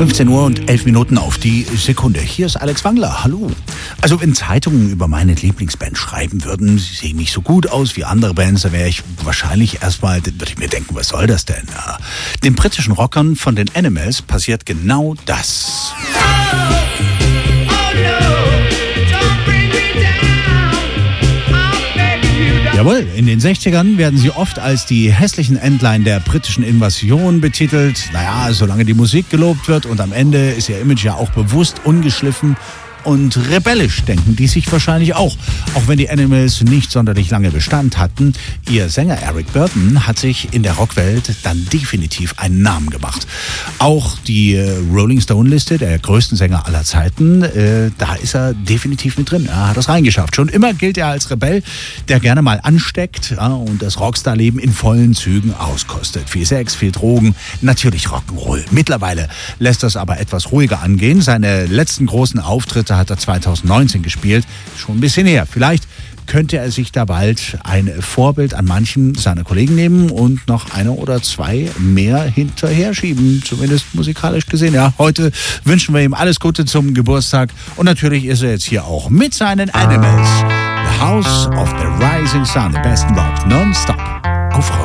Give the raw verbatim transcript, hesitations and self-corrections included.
fünfzehn Uhr und elf Minuten auf die Sekunde. Hier ist Alex Wangler. Hallo. Also wenn Zeitungen über meine Lieblingsband schreiben würden, sie sehen nicht so gut aus wie andere Bands, da wäre ich wahrscheinlich erstmal, würde ich mir denken, was soll das denn? Ja. Den britischen Rockern von den Animals passiert genau das. Jawohl, in den sechzigern werden sie oft als die hässlichen Entlein der britischen Invasion betitelt. Naja, solange die Musik gelobt wird und am Ende ist ihr Image ja auch bewusst ungeschliffen und rebellisch, denken die sich wahrscheinlich auch. Auch wenn die Animals nicht sonderlich lange Bestand hatten, ihr Sänger Eric Burdon hat sich in der Rockwelt dann definitiv einen Namen gemacht. Auch die Rolling Stone-Liste der größten Sänger aller Zeiten, äh, da ist er definitiv mit drin. Er hat das reingeschafft. Schon immer gilt er als Rebell, der gerne mal ansteckt, ja, und das Rockstar-Leben in vollen Zügen auskostet. Viel Sex, viel Drogen, natürlich Rock'n'Roll. Mittlerweile lässt das aber etwas ruhiger angehen. Seine letzten großen Auftritte hat er zwanzig neunzehn gespielt, schon ein bisschen her. Vielleicht könnte er sich da bald ein Vorbild an manchen seiner Kollegen nehmen und noch eine oder zwei mehr hinterher schieben, zumindest musikalisch gesehen. Ja, heute wünschen wir ihm alles Gute zum Geburtstag und natürlich ist er jetzt hier auch mit seinen Animals. The House of the Rising Sun, im besten Rock, nonstop auf Rock.